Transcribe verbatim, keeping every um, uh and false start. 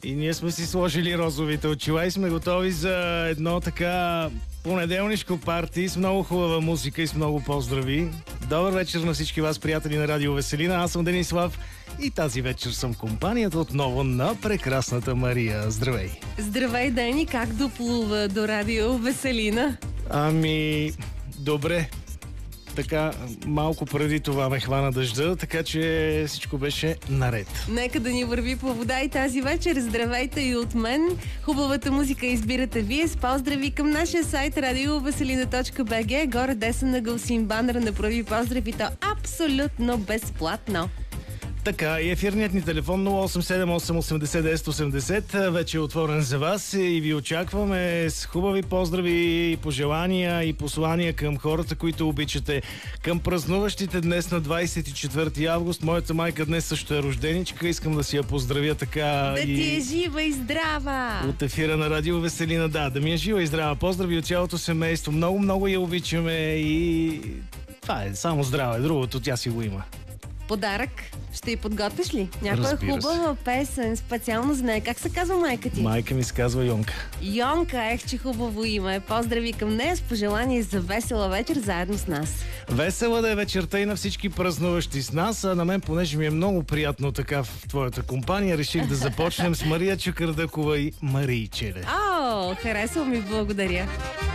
И ние сме си сложили розовите очила и сме готови за едно така понеделнишко парти с много хубава музика и с много поздрави. Добър вечер на всички вас, приятели на Радио Веселина. Аз съм Денислав и тази вечер съм в компанията отново на прекрасната Мария. Здравей! Здравей, Дени! Как доплува до Радио Веселина? Ами, добре. Така, малко преди това ме хвана дъжда, така че всичко беше наред. Нека да ни върви по вода и тази вечер. Здравейте и от мен. Хубавата музика избирате вие. С поздрави към нашия сайт радио веселина точка би джи. Горе десен на Галсин банера направи поздрави, то абсолютно безплатно. Така, и ефирният ни телефон нула осем седем осем осемдесет десет осемдесет вече е отворен за вас и ви очакваме с хубави поздрави, пожелания и послания към хората, които обичате. Към празнуващите днес на двадесет и четвърти август. Моята майка днес също е рожденичка. Искам да си я поздравя така. Да и... ти е жива и здрава! От ефира на Радио Веселина, да, да ми е жива и здрава. Поздрави от цялото семейство. Много, много я обичаме и това е само здраве. Другото тя си го има. Подарък ще й подготвиш ли? Някоя хубава песен специално за нея. Как се казва майка ти? Майка ми се казва Йонка. Йонка, ех, че хубаво име. Поздрави към нея с пожелание за весела вечер заедно с нас. Весела да е вечерта и на всички празнуващи с нас, а на мен, понеже ми е много приятно така в твоята компания, реших да започнем с Мария Чакърдъкова и Марийче. О, харесва ми, благодаря.